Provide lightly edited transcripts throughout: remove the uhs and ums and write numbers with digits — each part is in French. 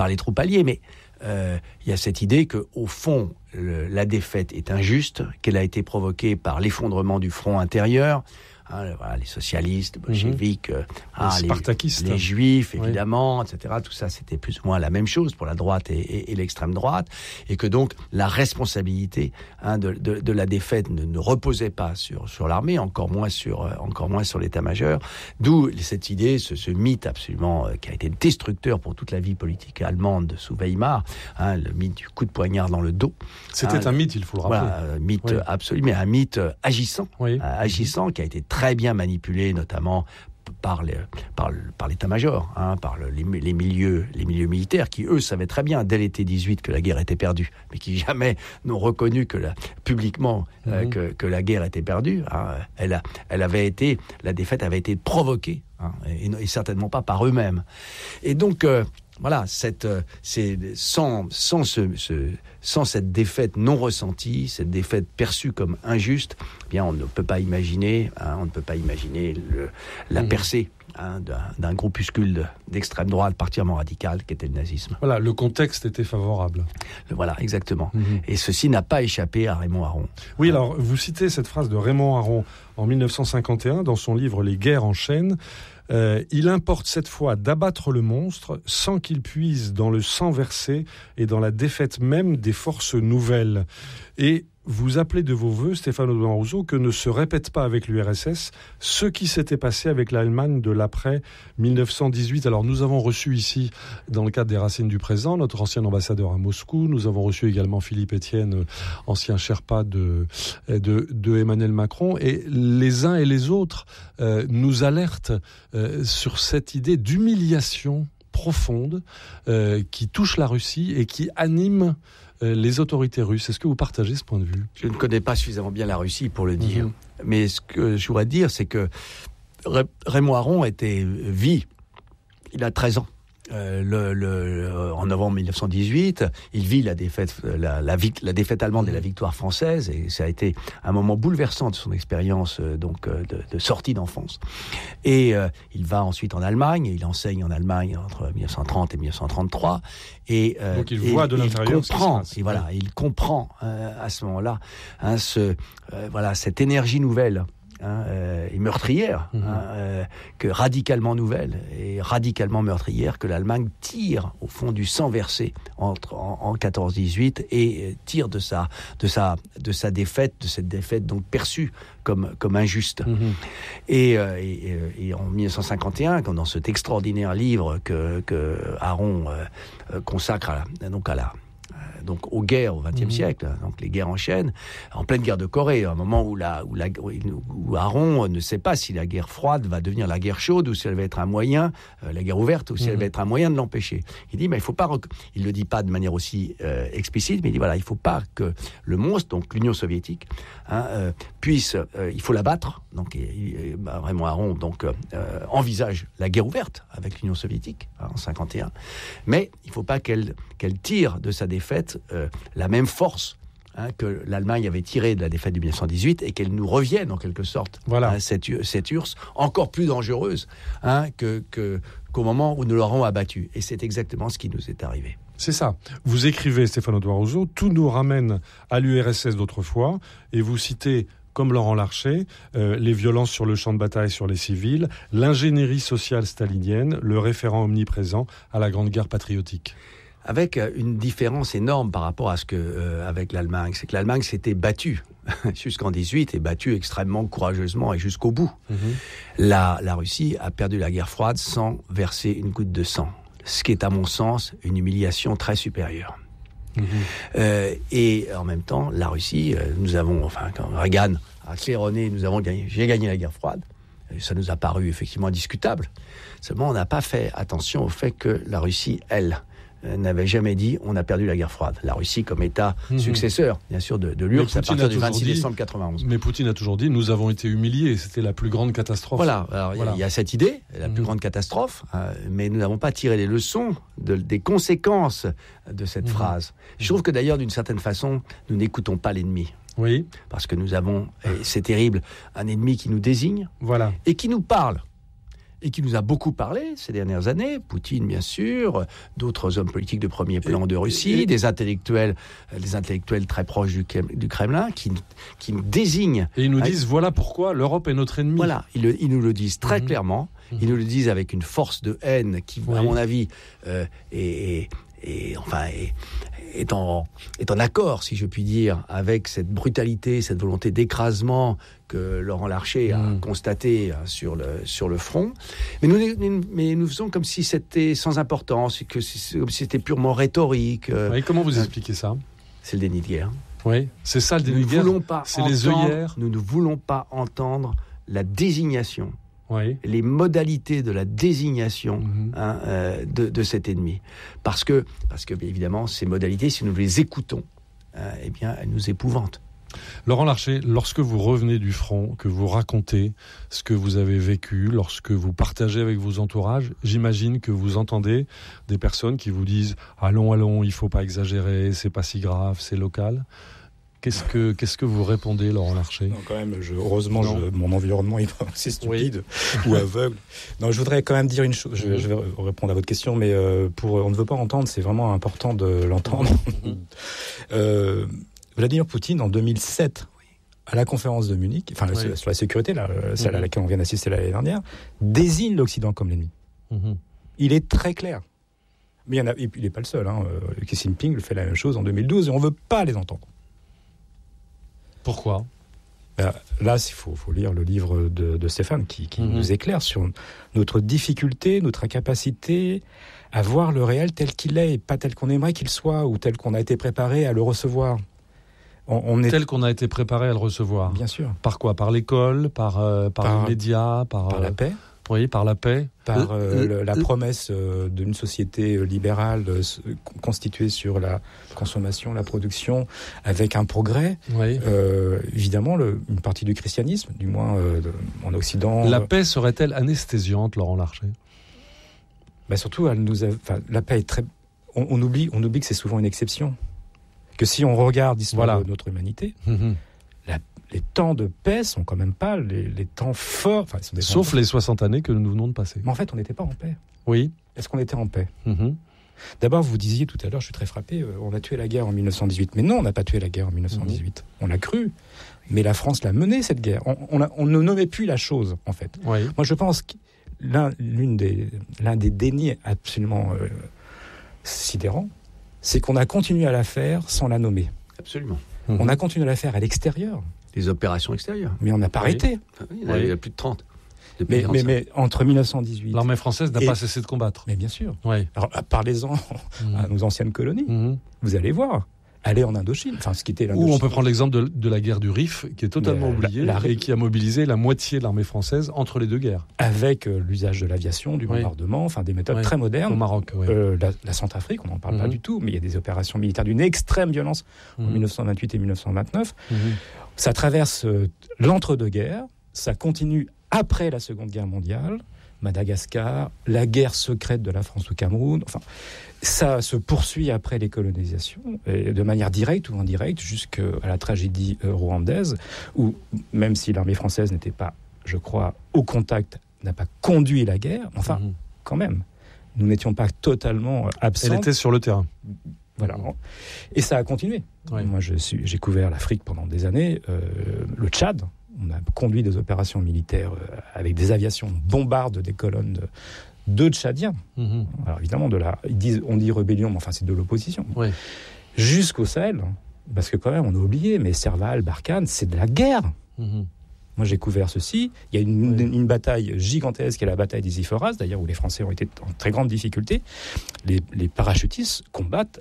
par les troupes alliées, mais il y a cette idée qu'au fond, la défaite est injuste, qu'elle a été provoquée par l'effondrement du front intérieur. Voilà, les socialistes, les bolcheviks, les juifs, évidemment, etc. Tout ça, c'était plus ou moins la même chose pour la droite et l'extrême droite. Et que donc, la responsabilité de la défaite ne reposait pas sur l'armée, encore moins sur l'état-major. D'où cette idée, ce mythe absolument qui a été destructeur pour toute la vie politique allemande sous Weimar, le mythe du coup de poignard dans le dos. C'était un mythe, il faut le rappeler. Voilà, un mythe absolu, mais un mythe agissant, qui a été très bien manipulé, notamment par l'état-major, par les milieux militaires, qui eux savaient très bien dès l'été 18 que la guerre était perdue, mais qui jamais n'ont reconnu publiquement que la guerre était perdue. La défaite avait été provoquée, et certainement pas par eux-mêmes. Et donc voilà, sans cette défaite non ressentie, cette défaite perçue comme injuste, bien on ne peut pas imaginer, la percée d'un groupuscule d'extrême droite particulièrement radical qu'était le nazisme. Voilà, le contexte était favorable. Voilà, exactement. Et ceci n'a pas échappé à Raymond Aron. Oui, alors vous citez cette phrase de Raymond Aron en 1951 dans son livre « Les guerres en chaîne ». Il importe cette fois d'abattre le monstre sans qu'il puise dans le sang versé et dans la défaite même des forces nouvelles. Et vous appelez de vos voeux, Stéphane Audouin Rousseau, que ne se répète pas avec l'URSS ce qui s'était passé avec l'Allemagne de l'après 1918. Alors nous avons reçu ici, dans le cadre des Racines du présent, notre ancien ambassadeur à Moscou. Nous avons reçu également Philippe Etienne, ancien Sherpa de Emmanuel Macron. Et les uns et les autres nous alertent sur cette idée d'humiliation profonde qui touche la Russie et qui anime les autorités russes. Est-ce que vous partagez ce point de vue ? Je ne connais pas suffisamment bien la Russie pour le dire. Mais ce que je voudrais dire, c'est que Raymond Aron vit. Il a 13 ans. En novembre 1918, il vit la défaite allemande et la victoire française, et ça a été un moment bouleversant de son expérience de sortie d'enfance. Et il va ensuite en Allemagne, et il enseigne en Allemagne entre 1930 et 1933. Et donc il voit de l'intérieur ce qui se passe. Et voilà, il comprend à ce moment-là cette énergie nouvelle. Et meurtrière, que radicalement nouvelle et radicalement meurtrière, que l'Allemagne tire au fond du sang versé en 14-18 et tire de sa défaite, de cette défaite donc perçue comme injuste. Et en 1951, quand dans cet extraordinaire livre que Aron consacre donc aux guerres au XXe siècle, donc les guerres en chaîne, en pleine guerre de Corée, un moment où Aron ne sait pas si la guerre froide va devenir la guerre chaude ou si elle va être un moyen, la guerre ouverte, ou si elle va être un moyen de l'empêcher. Il dit, mais il faut pas, il le dit pas de manière aussi explicite, mais il dit voilà, il faut pas que le monstre, donc l'Union soviétique, il faut l'abattre. Donc Raymond Aron envisage la guerre ouverte avec l'Union soviétique en 51, mais il faut pas qu'elle tire de sa défaite la même force que l'Allemagne avait tiré de la défaite de 1918 et qu'elle nous revienne en quelque sorte, cette URSS encore plus dangereuse qu'au moment où nous l'aurons abattue. Et c'est exactement ce qui nous est arrivé. C'est ça. Vous écrivez, Stéphane Audouin Rousseau, tout nous ramène à l'URSS d'autrefois, et vous citez, comme Laurent Larcher, les violences sur le champ de bataille sur les civils, l'ingénierie sociale stalinienne, le référent omniprésent à la Grande Guerre patriotique. Avec une différence énorme par rapport à avec l'Allemagne, c'est que l'Allemagne s'était battue jusqu'en 18 et battue extrêmement courageusement et jusqu'au bout. La Russie a perdu la guerre froide sans verser une goutte de sang, ce qui est à mon sens une humiliation très supérieure. Et en même temps, la Russie, quand Reagan a claironné, j'ai gagné la guerre froide. Ça nous a paru effectivement indiscutable. Seulement, on n'a pas fait attention au fait que la Russie, elle, n'avait jamais dit on a perdu la guerre froide. La Russie comme État successeur, bien sûr, de l'URSS à partir du 26 décembre 91. Mais Poutine a toujours dit nous avons été humiliés, c'était la plus grande catastrophe. Voilà, alors il y a cette idée, la plus grande catastrophe, mais nous n'avons pas tiré les leçons des conséquences de cette phrase. Je trouve que d'ailleurs, d'une certaine façon, nous n'écoutons pas l'ennemi. Oui. Parce que nous avons, et c'est terrible, un ennemi qui nous désigne et qui nous parle. et qui nous a beaucoup parlé ces dernières années, Poutine bien sûr, d'autres hommes politiques de premier plan de Russie, des intellectuels très proches du Kremlin, qui nous désignent. Et ils nous disent, voilà pourquoi l'Europe est notre ennemi. Voilà, ils nous le disent très clairement, ils nous le disent avec une force de haine qui, à mon avis, est en accord, si je puis dire, avec cette brutalité, cette volonté d'écrasement que Laurent Larcher a constaté sur le front. Mais nous faisons comme si c'était sans importance, comme si c'était purement rhétorique. Oui, comment vous expliquez ça ? C'est le déni de guerre. Oui, c'est ça le déni de guerre. C'est les œillères. Nous ne voulons pas entendre la désignation. Oui. Les modalités de la désignation de cet ennemi. Parce que, évidemment, ces modalités, si nous les écoutons, eh bien, elles nous épouvantent. Laurent Larcher, lorsque vous revenez du front, que vous racontez ce que vous avez vécu, lorsque vous partagez avec vos entourages, j'imagine que vous entendez des personnes qui vous disent « Allons, il ne faut pas exagérer, c'est pas si grave, c'est local ». Qu'est-ce que vous répondez, Laurent Larcher ? Non, quand même, heureusement, mon environnement est pas assez stupide ou aveugle. Non, je voudrais quand même dire une chose. Je vais répondre à votre question, mais on ne veut pas entendre, c'est vraiment important de l'entendre. Vladimir Poutine, en 2007, à la conférence de Munich, sur la sécurité, celle à laquelle on vient d'assister l'année dernière, désigne l'Occident comme l'ennemi. Il est très clair. Mais il n'est pas le seul. Xi Jinping fait la même chose en 2012 et on ne veut pas les entendre. Pourquoi ? Là, il faut lire le livre de Stéphane qui nous éclaire sur notre difficulté, notre incapacité à voir le réel tel qu'il est et pas tel qu'on aimerait qu'il soit ou tel qu'on a été préparé à le recevoir. Tel qu'on a été préparé à le recevoir. Bien sûr. Par quoi ? Par l'école, par les médias, par la paix. Oui, par la paix. Par la promesse d'une société libérale constituée sur la consommation, la production, avec un progrès. Oui. Évidemment, une partie du christianisme, du moins en Occident. La paix serait-elle anesthésiante, Laurent Larcher ? Surtout, la paix est très... On oublie que c'est souvent une exception. Que si on regarde l'histoire de notre humanité... Les temps de paix sont quand même pas les temps forts. Sauf les 60 années que nous venons de passer. Mais en fait, on n'était pas en paix. Oui. Est-ce qu'on était en paix ? D'abord, vous disiez tout à l'heure, je suis très frappé, on a tué la guerre en 1918. Mais non, on n'a pas tué la guerre en 1918. On l'a cru. Mais la France l'a menée, cette guerre. On ne nommait plus la chose, en fait. Oui. Moi, je pense que l'un des dénis absolument sidérants, c'est qu'on a continué à la faire sans la nommer. Absolument. On a continué à la faire à l'extérieur. Les opérations extérieures. Mais on n'a pas arrêté. Il y a plus de 30. Mais entre 1918... L'armée française n'a pas cessé de combattre. Mais bien sûr. Oui. Alors, parlez-en à nos anciennes colonies. Vous allez voir. Aller en Indochine, ce qui était l'Indochine. Ou on peut prendre l'exemple de la guerre du Rif, qui est totalement oubliée et qui a mobilisé la moitié de l'armée française entre les deux guerres. Avec l'usage de l'aviation, du bombardement, des méthodes très modernes. Au Maroc, la Centrafrique, on n'en parle pas du tout, mais il y a des opérations militaires d'une extrême violence en 1928 et 1929. Ça traverse l'entre-deux-guerres, ça continue après la Seconde Guerre mondiale, Madagascar, la guerre secrète de la France au Cameroun, ça se poursuit après les colonisations, et de manière directe ou indirecte, jusqu'à la tragédie rwandaise, où, même si l'armée française n'était pas, je crois, au contact, n'a pas conduit la guerre, quand même, nous n'étions pas totalement absents. Elle était sur le terrain. Voilà. Et ça a continué. Oui. Moi, j'ai couvert l'Afrique pendant des années, le Tchad. On a conduit des opérations militaires avec des aviations, on bombarde des colonnes de Tchadiens. Alors évidemment, on dit rébellion, mais c'est de l'opposition. Oui. Jusqu'au Sahel, parce que quand même, on a oublié, mais Serval, Barkhane, c'est de la guerre. Moi, j'ai couvert ceci. Il y a une bataille gigantesque, qui est la bataille des Iforas, d'ailleurs, où les Français ont été en très grande difficulté. Les parachutistes combattent.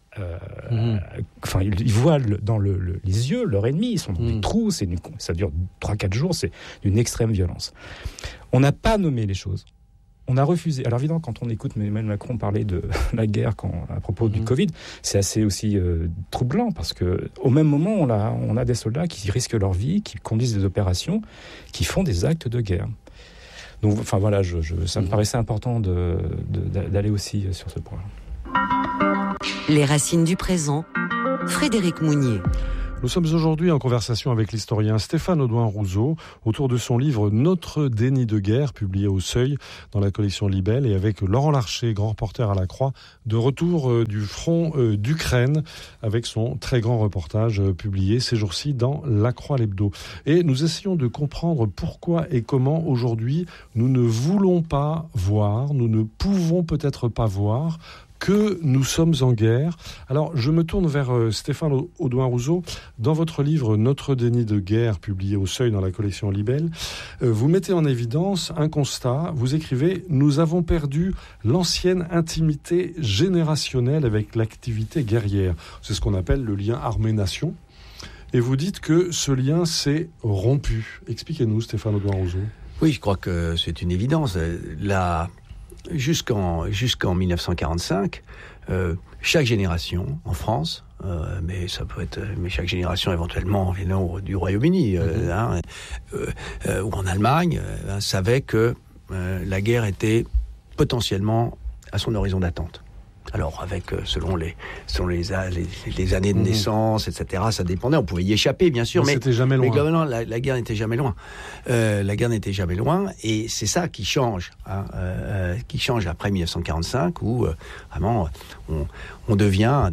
Ils voient dans les yeux leur ennemi, ils sont dans des trous, ça dure 3-4 jours, c'est d'une extrême violence. On n'a pas nommé les choses. On a refusé. Alors évidemment, quand on écoute Emmanuel Macron parler de la guerre à propos du Covid, c'est assez aussi troublant, parce qu'au même moment, on a des soldats qui risquent leur vie, qui conduisent des opérations, qui font des actes de guerre. Donc, ça me paraissait important d'aller aussi sur ce point. Les racines du présent, Frédéric Mounier. Nous sommes aujourd'hui en conversation avec l'historien Stéphane Audouin-Rousseau autour de son livre « Notre déni de guerre » publié au Seuil dans la collection Libelle, et avec Laurent Larcher, grand reporter à la Croix, de retour du front d'Ukraine avec son très grand reportage publié ces jours-ci dans La Croix l'Hebdo. Et nous essayons de comprendre pourquoi et comment aujourd'hui nous ne voulons pas voir, nous ne pouvons peut-être pas voir que nous sommes en guerre. Alors, je me tourne vers Stéphane Audouin-Rousseau. Dans votre livre « Notre déni de guerre », publié au Seuil dans la collection Libelle, vous mettez en évidence un constat. Vous écrivez « Nous avons perdu l'ancienne intimité générationnelle avec l'activité guerrière ». C'est ce qu'on appelle le lien armée-nation. Et vous dites que ce lien s'est rompu. Expliquez-nous, Stéphane Audouin-Rousseau. Oui, je crois que c'est une évidence. Jusqu'en 1945, chaque génération en France, mais chaque génération éventuellement venant du Royaume-Uni ou en Allemagne, savait que la guerre était potentiellement à son horizon d'attente. Alors, avec selon les années de naissance, etc., ça dépendait. On pouvait y échapper, bien sûr, mais c'était jamais loin. Mais globalement, la guerre n'était jamais loin. La guerre n'était jamais loin, et c'est ça qui change, qui change après 1945, où vraiment on devient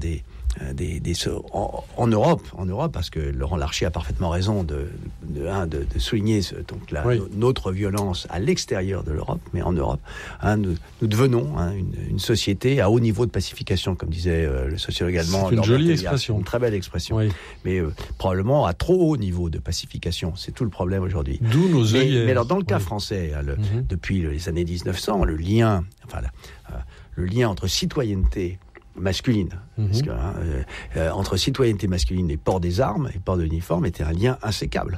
en Europe, parce que Laurent Larcher a parfaitement raison de souligner notre violence à l'extérieur de l'Europe, mais en Europe, nous devenons une société à haut niveau de pacification, comme disait le sociologue allemand. C'est une jolie expression. Une très belle expression, oui. Mais probablement à trop haut niveau de pacification. C'est tout le problème aujourd'hui. D'où nos œillères. Mais alors, dans le cas français, depuis les années 1900, le lien entre citoyenneté masculine, parce que, entre citoyenneté masculine et port des armes et port de l'uniforme était un lien insécable.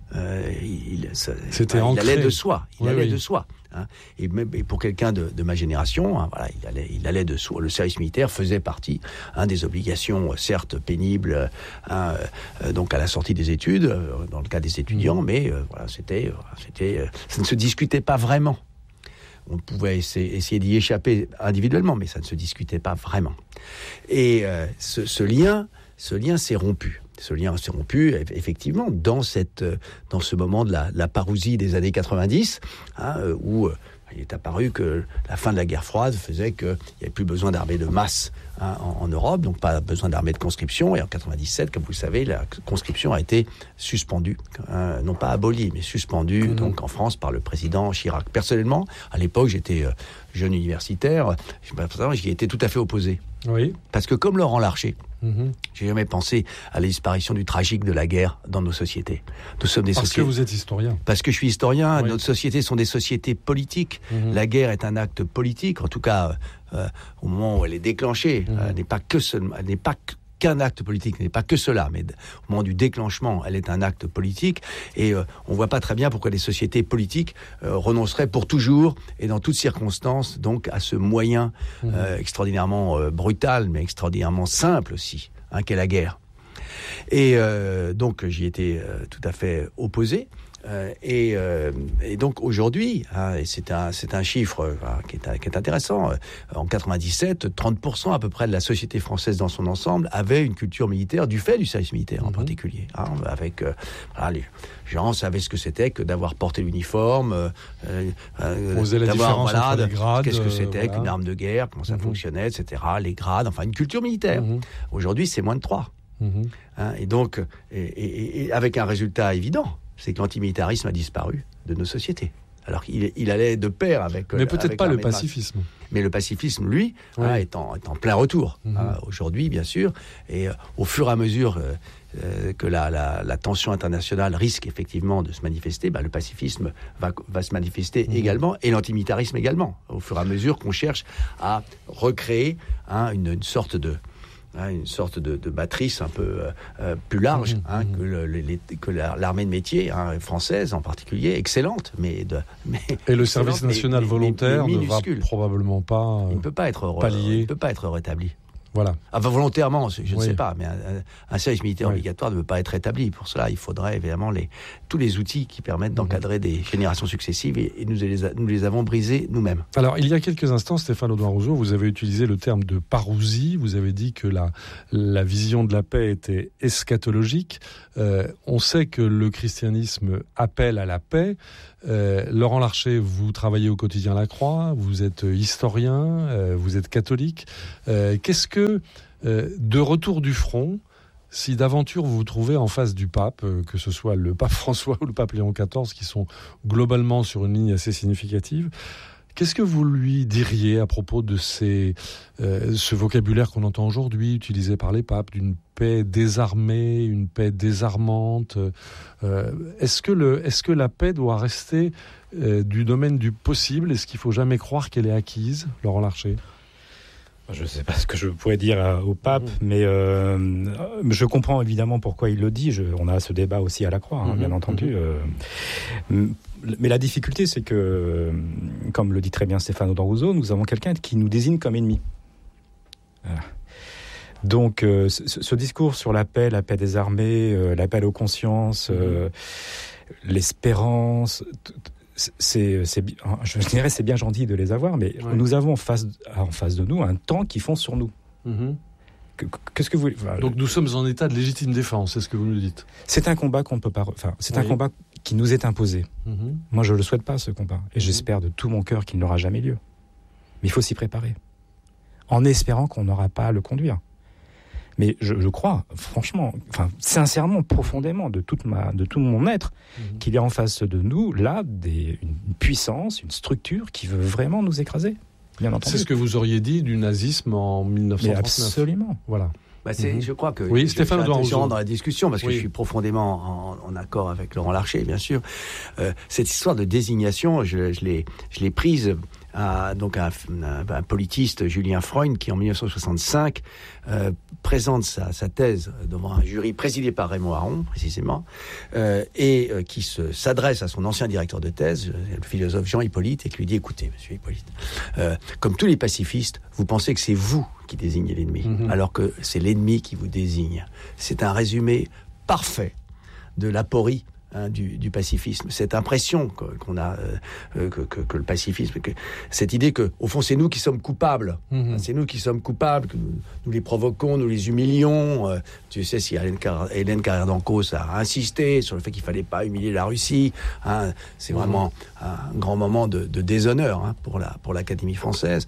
Il allait de soi. De soi. Et pour quelqu'un de ma génération, il allait de soi. Le service militaire faisait partie des obligations, certes pénibles, donc à la sortie des études, dans le cas des étudiants, mais c'était, ça ne se discutait pas vraiment. On pouvait essayer d'y échapper individuellement, mais ça ne se discutait pas vraiment. Et ce lien s'est rompu. Ce lien s'est rompu, effectivement, dans ce moment de la parousie des années 90, où il est apparu que la fin de la guerre froide faisait qu'il n'y avait plus besoin d'armées de masse en Europe, donc pas besoin d'armées de conscription. Et en 97, comme vous le savez, la conscription a été suspendue, non pas abolie, mais suspendue donc en France par le président Chirac. Personnellement, à l'époque, j'étais jeune universitaire, j'y étais tout à fait opposé. Oui. Parce que comme Laurent Larcher, j'ai jamais pensé à la disparition du tragique de la guerre dans nos sociétés. Nous sommes Parce que vous êtes historien. Parce que je suis historien. Oui. Nos sociétés sont des sociétés politiques. La guerre est un acte politique. En tout cas, au moment où elle est déclenchée, elle n'est pas qu'un acte politique, ce n'est pas que cela, mais au moment du déclenchement, elle est un acte politique, et on ne voit pas très bien pourquoi les sociétés politiques renonceraient pour toujours et dans toutes circonstances donc à ce moyen extraordinairement brutal, mais extraordinairement simple aussi, qu'est la guerre. Et donc j'y étais tout à fait opposé. Et donc aujourd'hui, et c'est un chiffre qui est intéressant, en 97, 30% à peu près de la société française dans son ensemble avait une culture militaire du fait du service militaire en particulier. Avec les gens savaient ce que c'était que d'avoir porté l'uniforme, d'avoir les grades, qu'est-ce que c'était qu'une arme de guerre, comment ça fonctionnait, etc. Les grades, enfin une culture militaire. Aujourd'hui, c'est moins de 3. Et donc, et avec un résultat évident, c'est que l'antimilitarisme a disparu de nos sociétés. Alors qu'il allait de pair avec... Mais peut-être pas le pacifisme. Mais le pacifisme, lui, est en plein retour. Aujourd'hui, bien sûr. Et au fur et à mesure que la tension internationale risque effectivement de se manifester, le pacifisme va se manifester également, et l'antimilitarisme également. Au fur et à mesure qu'on cherche à recréer une sorte de matrice un peu plus large que l'armée de métier française en particulier, excellente, et le service national volontaire ne va probablement pas il ne peut pas être pallier. Il ne peut pas être rétabli. Voilà. Enfin, volontairement, je ne sais pas, mais un service militaire obligatoire ne veut pas être établi. Pour cela, il faudrait évidemment tous les outils qui permettent d'encadrer des générations successives, et nous les avons brisés nous-mêmes. Alors, il y a quelques instants, Stéphane Audouin-Rousseau, vous avez utilisé le terme de parousie. Vous avez dit que la vision de la paix était eschatologique. On sait que le christianisme appelle à la paix. Laurent Larcher, vous travaillez au quotidien La Croix, vous êtes historien, vous êtes catholique. Qu'est-ce que, de retour du front, si d'aventure vous vous trouvez en face du pape, que ce soit le pape François ou le pape Léon XIV, qui sont globalement sur une ligne assez significative, qu'est-ce que vous lui diriez à propos de ce vocabulaire qu'on entend aujourd'hui, utilisé par les papes, d'une paix désarmée, une paix désarmante? Est-ce que la paix doit rester du domaine du possible? Est-ce qu'il ne faut jamais croire qu'elle est acquise, Laurent Larcher? Je ne sais pas ce que je pourrais dire au pape, mais je comprends évidemment pourquoi il le dit. On a ce débat aussi à la Croix, bien entendu. Mais la difficulté, c'est que, comme le dit très bien Stéphane Audouin-Rousseau, nous avons quelqu'un qui nous désigne comme ennemi. Voilà. Donc, ce discours sur la paix désarmée, l'appel aux consciences, l'espérance... je dirais c'est bien gentil de les avoir, mais nous avons en face de nous un temps qui fonce sur nous. Qu'est-ce que vous... Donc nous sommes en état de légitime défense, c'est ce que vous nous dites. C'est un combat qu'on ne peut pas... un combat qui nous est imposé. Moi, je ne le souhaite pas, ce combat. Et j'espère de tout mon cœur qu'il n'aura jamais lieu. Mais il faut s'y préparer. En espérant qu'on n'aura pas à le conduire. Mais je crois, franchement, sincèrement, profondément, de tout mon être, qu'il y a en face de nous, là, une puissance, une structure qui veut vraiment nous écraser. Bien entendu. C'est ce que vous auriez dit du nazisme en 1939. Mais absolument. Voilà. Je crois que Stéphane Audouin-Rousseau dans la discussion, parce que je suis profondément en accord avec Laurent Larcher, bien sûr. Cette histoire de désignation, je l'ai prise à un politiste, Julien Freund, qui en 1965 présente sa thèse devant un jury présidé par Raymond Aron, précisément, et qui s'adresse à son ancien directeur de thèse, le philosophe Jean Hippolyte, et qui lui dit: écoutez, monsieur Hippolyte, comme tous les pacifistes, vous pensez que c'est vous qui désignez l'ennemi, alors que c'est l'ennemi qui vous désigne. C'est un résumé parfait de l'aporie du pacifisme, cette impression qu'on a que le pacifisme, cette idée que au fond c'est nous qui sommes coupables, c'est nous qui sommes coupables, que nous les provoquons, nous les humilions. Tu sais, si Hélène Carrère d'Ancos a insisté sur le fait qu'il fallait pas humilier la Russie, c'est vraiment un grand moment de déshonneur pour l'Académie française.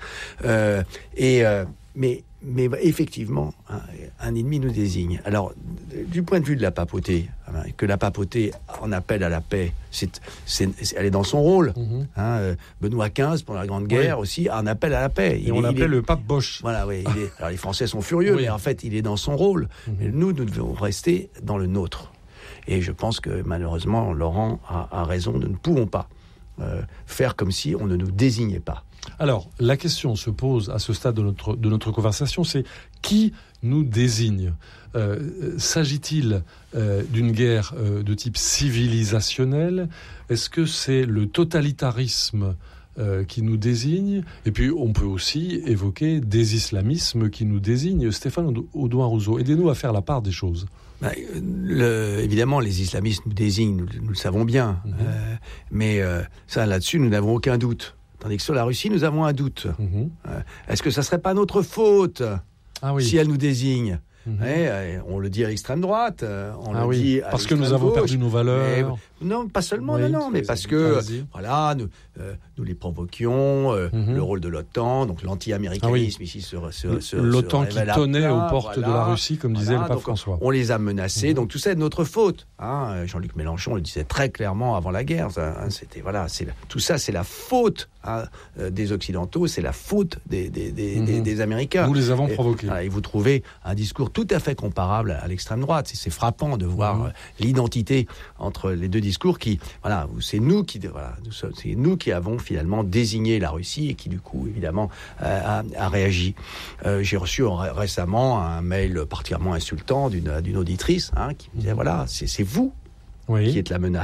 Mais effectivement, un ennemi nous désigne. Alors, du point de vue de la papauté, que la papauté en appelle à la paix, elle est dans son rôle. Benoît XV, pendant la Grande Guerre aussi, en appelle à la paix. On l'appelle le pape Bosch. Voilà, oui. Alors, les Français sont furieux, mais en fait, il est dans son rôle. Mais nous devons rester dans le nôtre. Et je pense que, malheureusement, Laurent a raison. Nous ne pouvons pas faire comme si on ne nous désignait pas. Alors, la question se pose à ce stade de notre conversation, c'est qui nous désigne ? S'agit-il d'une guerre de type civilisationnel ? Est-ce que c'est le totalitarisme qui nous désigne ? Et puis, on peut aussi évoquer des islamismes qui nous désignent. Stéphane Audouin-Rousseau, aidez-nous à faire la part des choses. Évidemment, les islamistes nous désignent, nous le savons bien. Mais ça, là-dessus, nous n'avons aucun doute. Tandis que sur la Russie, nous avons un doute. Est-ce que ça ne serait pas notre faute si elle nous désigne ? On le dit à l'extrême droite, on le dit à parce que nous avons gauche, perdu nos valeurs. Non, pas seulement, mais parce que nous les provoquions, le rôle de l'OTAN, donc l'anti-américanisme ici l'OTAN qui tonnait aux portes de la Russie, comme disait le pape François. On les a menacés, donc tout ça est de notre faute. Jean-Luc Mélenchon le disait très clairement avant la guerre. Tout ça, c'est la faute des Occidentaux, c'est la faute des Américains. Nous les avons provoqués. Et vous trouvez un discours tout à fait comparable à l'extrême droite. C'est frappant de voir l'identité entre les deux discours c'est nous qui avons finalement désigné la Russie et qui du coup évidemment a réagi. J'ai reçu récemment un mail particulièrement insultant d'une auditrice qui me disait c'est vous qui êtes la menace.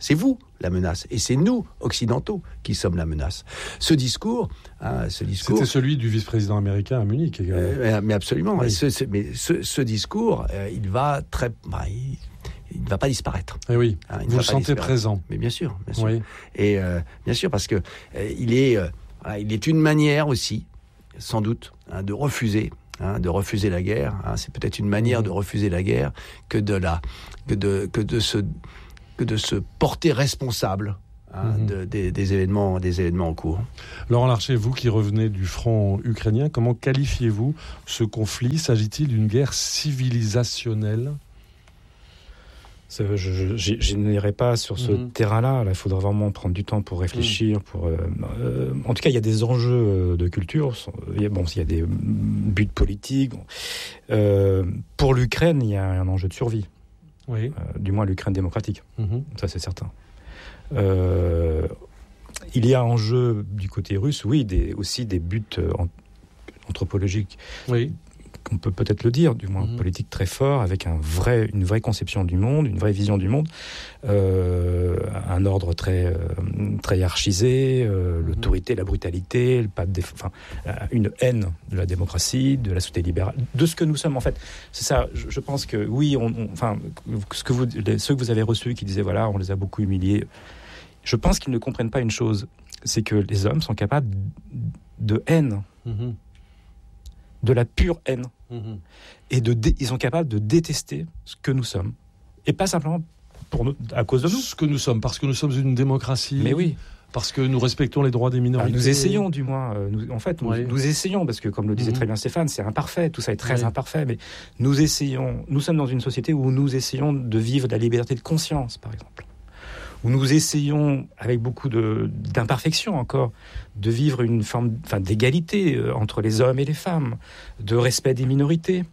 C'est vous la menace. Et c'est nous, occidentaux, qui sommes la menace. Ce discours... C'était celui du vice-président américain à Munich également. Mais absolument. Oui. Ce discours, il va il ne va pas disparaître. Et oui, vous le sentez présent. Mais bien sûr. Oui. Et bien sûr, parce que il est une manière aussi, sans doute, de refuser la guerre. C'est peut-être une manière de refuser la guerre que de se porter responsable des événements en cours. Laurent Larcher, vous qui revenez du front ukrainien, comment qualifiez-vous ce conflit ? S'agit-il d'une guerre civilisationnelle ? Je n'irai pas sur ce terrain-là. Il faudra vraiment prendre du temps pour réfléchir. En tout cas, il y a des enjeux de culture. Il y a des buts politiques. Pour l'Ukraine, il y a un enjeu de survie. Oui. Du moins l'Ukraine démocratique. Ça, c'est certain. Il y a en jeu du côté russe, aussi des buts anthropologiques. Oui. On peut peut-être le dire, du moins politique très fort, avec une vraie conception du monde, une vraie vision du monde, un ordre très hiérarchisé, l'autorité, la brutalité, une haine de la démocratie, de la société libérale, de ce que nous sommes en fait. C'est ça. Je pense que oui, ceux que vous avez reçus qui disaient voilà, on les a beaucoup humiliés. Je pense qu'ils ne comprennent pas une chose, c'est que les hommes sont capables de haine. De la pure haine. Et ils sont capables de détester ce que nous sommes. Et pas simplement à cause de nous. Ce que nous sommes, parce que nous sommes une démocratie. Mais oui. Parce que nous respectons les droits des minorités. Nous essayons, du moins. Nous essayons, parce que comme le disait très bien Stéphane, c'est imparfait, tout ça est très imparfait, mais nous essayons. Nous sommes dans une société où nous essayons de vivre la liberté de conscience, par exemple. Où nous essayons, avec beaucoup d'imperfection encore, de vivre une forme d'égalité entre les hommes et les femmes, de respect des minorités,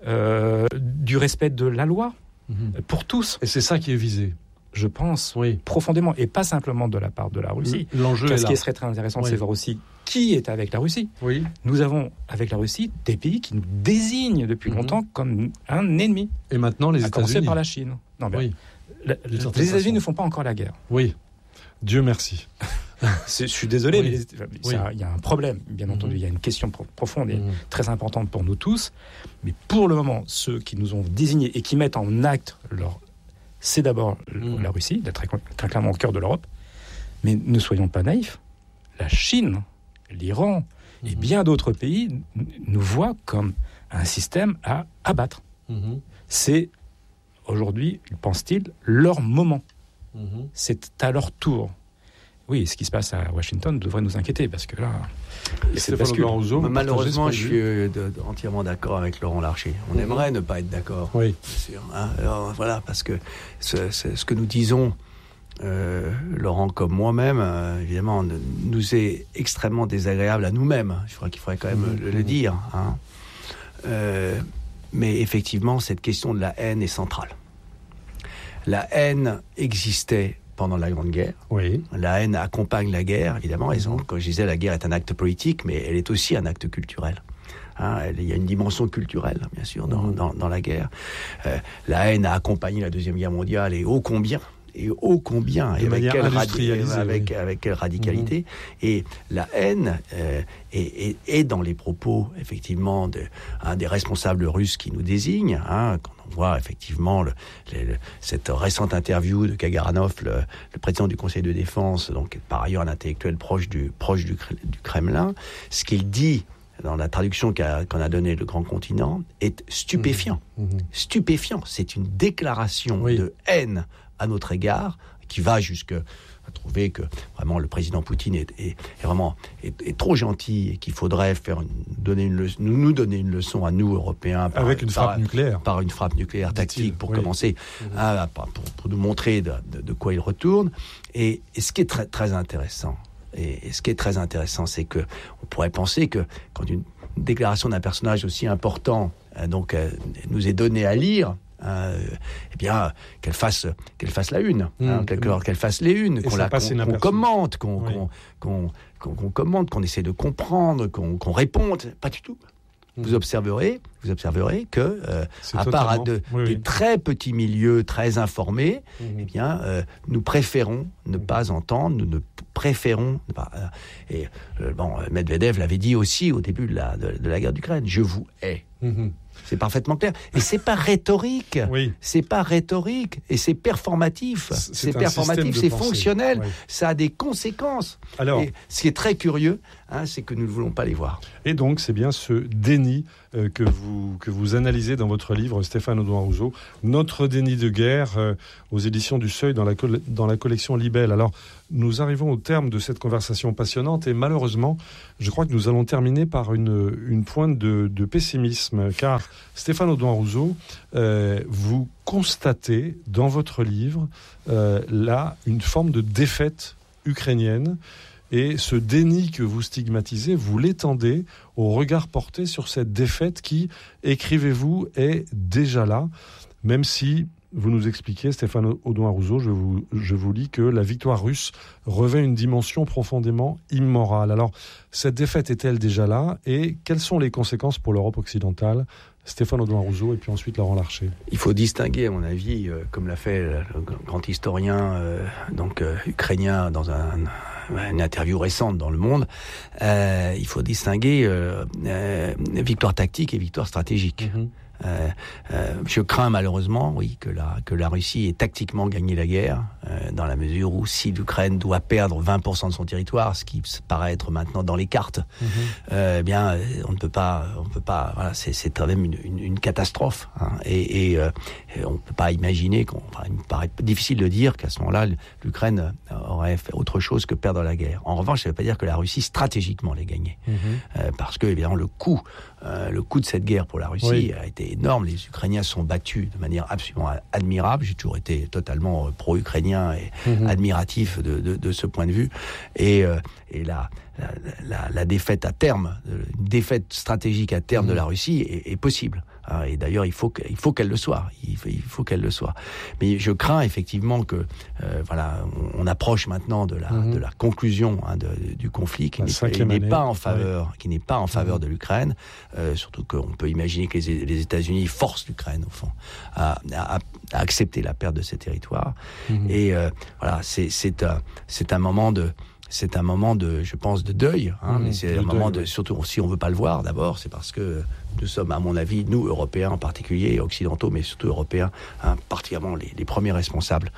du respect de la loi pour tous. Et c'est ça qui est visé. Je pense, profondément, et pas simplement de la part de la Russie. L'enjeu est là. Ce qui serait très intéressant, c'est voir aussi qui est avec la Russie. Oui. Nous avons, avec la Russie, des pays qui nous désignent depuis longtemps comme un ennemi. Et maintenant, les États-Unis. À commencer par la Chine. Non, mais les États-Unis ne font pas encore la guerre. Oui, Dieu merci. Je suis désolé, mais il y a un problème, bien entendu. Il y a une question profonde et très importante pour nous tous. Mais pour le moment, ceux qui nous ont désignés et qui mettent en acte c'est d'abord la Russie, d'être très clairement au cœur de l'Europe. Mais ne soyons pas naïfs. La Chine, l'Iran et bien d'autres pays nous voient comme un système à abattre. C'est aujourd'hui, pense-t-il, leur moment. C'est à leur tour. Oui, ce qui se passe à Washington devrait nous inquiéter, parce que là, c'est malheureusement, je suis entièrement d'accord avec Laurent Larcher. On aimerait ne pas être d'accord, bien sûr. Alors, voilà, parce que ce que nous disons, Laurent comme moi-même, évidemment, nous est extrêmement désagréable à nous-mêmes. Je crois qu'il faudrait quand même le dire. Mais effectivement, cette question de la haine est centrale. La haine existait pendant la Grande Guerre. Oui. La haine accompagne la guerre, évidemment. Comme je disais, la guerre est un acte politique, mais elle est aussi un acte culturel. Il y a une dimension culturelle, bien sûr, dans la guerre. La haine a accompagné la Deuxième Guerre mondiale, et ô combien, avec quelle radicalité. Et la haine est dans les propos, effectivement, des responsables russes qui nous désignent, quand on voit effectivement cette récente interview de Kagaranov, le président du Conseil de défense, donc par ailleurs un intellectuel proche du Kremlin. Ce qu'il dit dans la traduction qu'on a donnée le Grand Continent est stupéfiant. Stupéfiant. C'est une déclaration de haine à notre égard, qui va jusqu'à trouver que vraiment le président Poutine est trop gentil et qu'il faudrait nous donner une leçon à nous, Européens, par une frappe nucléaire tactique, pour commencer, pour nous montrer de quoi il retourne. Et ce qui est très, très intéressant, c'est que on pourrait penser que quand une déclaration d'un personnage aussi important nous est donnée à lire, qu'elle fasse la une, qu'elle fasse les unes, qu'on commente, qu'on essaie de comprendre, qu'on réponde. Pas du tout. Vous observerez vous observerez que, à part des très petits milieux très informés, eh bien, nous préférons ne pas entendre, nous ne préférons ne pas. Medvedev l'avait dit aussi au début de la guerre d'Ukraine. Je vous hais. C'est parfaitement clair. Et c'est pas rhétorique. Oui. C'est pas rhétorique. Et c'est performatif. C'est performatif, c'est fonctionnel. Oui. Ça a des conséquences. Alors, et ce qui est très curieux, c'est que nous ne voulons pas les voir. Et donc, c'est bien ce déni que vous analysez dans votre livre, Stéphane Audouin-Rousseau, Notre déni de guerre, aux éditions du Seuil, dans la collection Libelle. Alors, nous arrivons au terme de cette conversation passionnante et malheureusement, je crois que nous allons terminer par une pointe de pessimisme, car Stéphane Audouin-Rousseau, vous constatez dans votre livre là une forme de défaite ukrainienne. Et ce déni que vous stigmatisez, vous l'étendez au regard porté sur cette défaite qui, écrivez-vous, est déjà là, même si vous nous expliquez, Stéphane Audouin-Rousseau, je vous lis que la victoire russe revêt une dimension profondément immorale. Alors, cette défaite est-elle déjà là? Et quelles sont les conséquences pour l'Europe occidentale? Stéphane Audouin-Rousseau et puis ensuite Laurent Larcher. Il faut distinguer, à mon avis, comme l'a fait le grand historien ukrainien dans une interview récente dans Le Monde, il faut distinguer victoire tactique et victoire stratégique. Je crains malheureusement, que la Russie ait tactiquement gagné la guerre, dans la mesure où si l'Ukraine doit perdre 20% de son territoire, ce qui paraît être maintenant dans les cartes, bien, on ne peut pas. Voilà, c'est quand même une catastrophe. Et on ne peut pas imaginer il me paraît difficile de dire qu'à ce moment-là, l'Ukraine aurait fait autre chose que perdre la guerre. En revanche, ça ne veut pas dire que la Russie stratégiquement l'ait gagnée, parce que évidemment le coût de cette guerre pour la Russie a été énorme. Les Ukrainiens sont battus de manière absolument admirable. J'ai toujours été totalement pro-ukrainien et admiratif de ce point de vue. Et la défaite à terme, une défaite stratégique à terme de la Russie est possible. Et d'ailleurs, il faut qu'elle le soit. Il faut qu'elle le soit. Mais je crains effectivement que, on approche maintenant de la conclusion du conflit qui n'est pas en faveur de l'Ukraine. Surtout qu'on peut imaginer que les États-Unis forcent l'Ukraine au fond à accepter la perte de ses territoires. Et c'est un moment de. C'est un moment je pense, de deuil. Mais c'est un moment surtout si on veut pas le voir. D'abord, c'est parce que nous sommes, à mon avis, nous Européens en particulier, et occidentaux, mais surtout Européens, particulièrement les premiers responsables,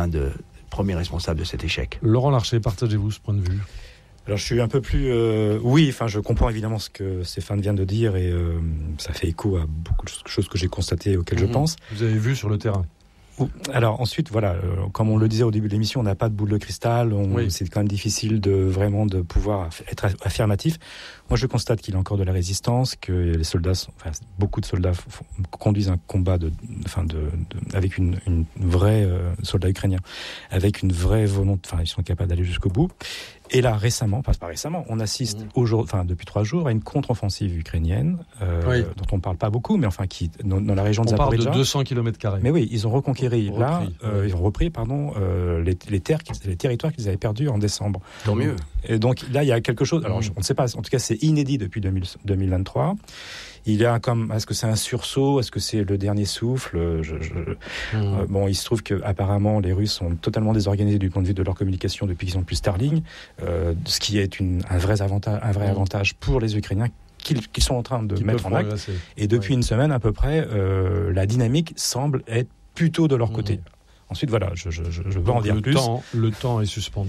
de cet échec. Laurent Larcher, partagez-vous ce point de vue? Alors je suis un peu plus... je comprends évidemment ce que Stéphane vient de dire, et ça fait écho à beaucoup de choses que j'ai constatées et auxquelles je pense. Vous avez vu sur le terrain? Alors ensuite, comme on le disait au début de l'émission, on n'a pas de boule de cristal, c'est quand même difficile de pouvoir être affirmatif. Moi, je constate qu'il y a encore de la résistance, que les soldats, beaucoup de soldats conduisent un combat avec une vraie soldats ukrainiens, avec une vraie volonté, ils sont capables d'aller jusqu'au bout. Et là, on assiste depuis 3 jours à une contre-offensive ukrainienne, dont on ne parle pas beaucoup, mais qui, dans la région de Zaporijia. On parle de 200 km². Mais oui, ils ont ils ont repris les territoires qu'ils avaient perdus en décembre. Tant mieux. Et donc là, il y a quelque chose, alors on ne sait pas, en tout cas c'est inédit depuis 2023. Il y a est-ce que c'est un sursaut? Est-ce que c'est le dernier souffle? Il se trouve que apparemment les Russes sont totalement désorganisés du point de vue de leur communication depuis qu'ils n'ont plus Starlink, ce qui est un vrai avantage pour les Ukrainiens qu'ils sont en train de mettre en acte. Et depuis une semaine à peu près, la dynamique semble être plutôt de leur côté. Ensuite, je veux en dire plus. Le temps est suspendu.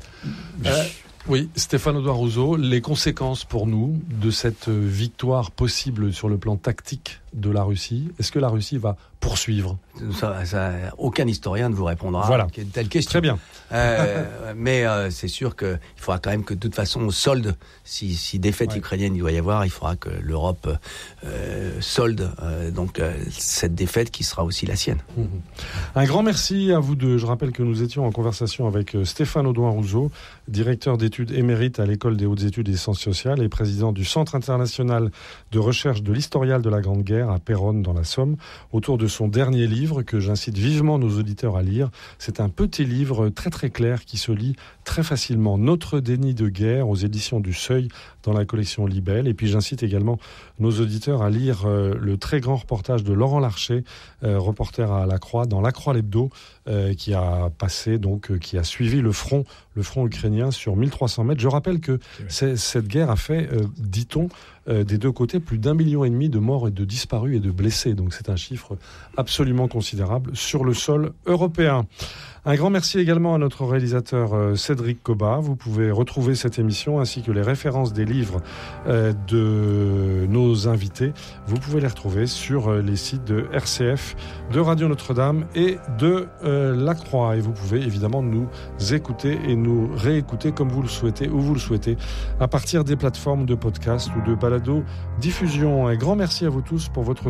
Oui, Stéphane Audouin-Rousseau, les conséquences pour nous de cette victoire possible sur le plan tactique de la Russie, est-ce que la Russie va poursuivre? Aucun historien ne vous répondra à une telle question. Très bien. Mais c'est sûr qu'il faudra quand même que de toute façon, solde, si défaite ukrainienne il doit y avoir, il faudra que l'Europe solde cette défaite qui sera aussi la sienne. Un grand merci à vous deux. Je rappelle que nous étions en conversation avec Stéphane Audouin-Rousseau, directeur d'études d'études émérite à l'École des hautes études et sciences sociales et président du Centre international de recherche de l'historial de la Grande Guerre à Péronne dans la Somme, autour de son dernier livre que j'incite vivement nos auditeurs à lire. C'est un petit livre très très clair qui se lit très facilement. Notre déni de guerre aux éditions du Seuil dans la collection Libelle. Et puis j'incite également nos auditeurs à lire le très grand reportage de Laurent Larcher, reporter à La Croix, dans La Croix l'Hebdo, qui a passé, donc, qui a suivi le front ukrainien sur 1300 mètres. Je rappelle que cette guerre a fait, dit-on, des deux côtés, plus d'1,5 million de morts et de disparus et de blessés. Donc c'est un chiffre absolument considérable sur le sol européen. Un grand merci également à notre réalisateur Cédric Cobat. Vous pouvez retrouver cette émission ainsi que les références des livres de nos invités. Vous pouvez les retrouver sur les sites de RCF, de Radio Notre-Dame et de La Croix. Et vous pouvez évidemment nous écouter et nous réécouter comme vous le souhaitez, où vous le souhaitez, à partir des plateformes de podcast ou de balado diffusion. Un grand merci à vous tous pour votre